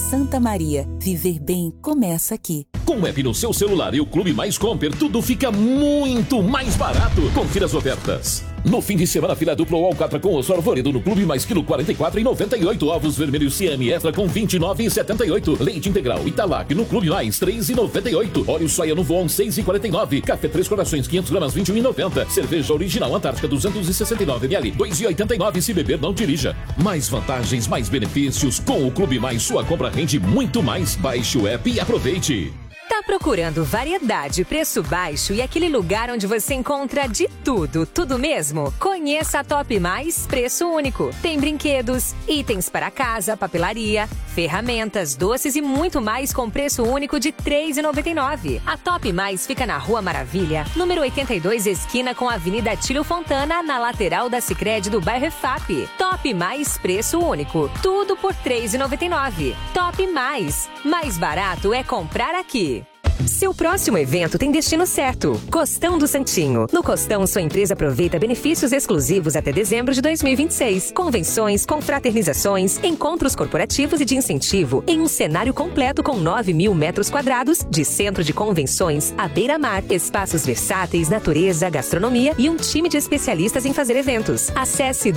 Santa Maria. Viver bem começa aqui. Com o app no seu celular e o Clube Mais Comper, tudo fica muito mais barato. Confira as ofertas. No fim de semana, filé duplo ou alcatra com osso arvoredo no Clube Mais quilo 44,98. Ovos vermelhos CM Extra com 29,78. Leite integral Italac no Clube Mais 3,98. Óleo soia no Voon 6,49. Café Três Corações 500 gramas 21,90. Cerveja original Antártica 269 ml 2,89. Se beber, não dirija. Mais vantagens, mais benefícios. Com o Clube Mais, sua compra rende muito mais. Baixe o app e aproveite. Tá procurando variedade, preço baixo e aquele lugar onde você encontra de tudo, tudo mesmo? Conheça a Top Mais Preço Único. Tem brinquedos, itens para casa, papelaria, ferramentas, doces e muito mais com preço único de R$ 3,99. A Top Mais fica na Rua Maravilha, número 82, esquina com a Avenida Tílio Fontana, na lateral da Sicredi do bairro EFAP. Top Mais Preço Único. Tudo por R$ 3,99. Top Mais. Mais barato é comprar aqui. Seu próximo evento tem destino certo. Costão do Santinho. No Costão, sua empresa aproveita benefícios exclusivos até dezembro de 2026. Convenções, confraternizações, encontros corporativos e de incentivo em um cenário completo com 9.000 metros quadrados de centro de convenções à beira-mar, espaços versáteis, natureza, gastronomia e um time de especialistas em fazer eventos. Acesse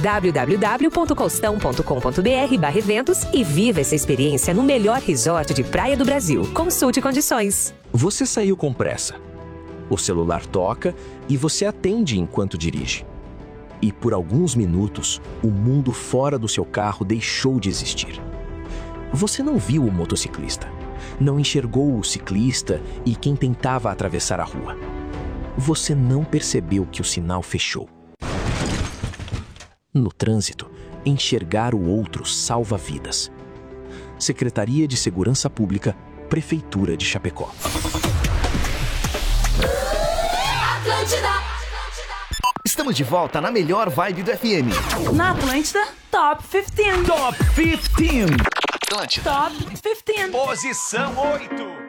www.costão.com.br/eventos e viva essa experiência no melhor resort de praia do Brasil. Consulte condições. Você saiu com pressa. O celular toca e você atende enquanto dirige. E por alguns minutos, o mundo fora do seu carro deixou de existir. Você não viu o motociclista, não enxergou o ciclista e quem tentava atravessar a rua. Você não percebeu que o sinal fechou. No trânsito, enxergar o outro salva vidas. Secretaria de Segurança Pública, Prefeitura de Chapecó. Estamos de volta na melhor vibe do FM. Na Atlântida, Top 15. Top 15. Atlântida. Top 15. Posição 8.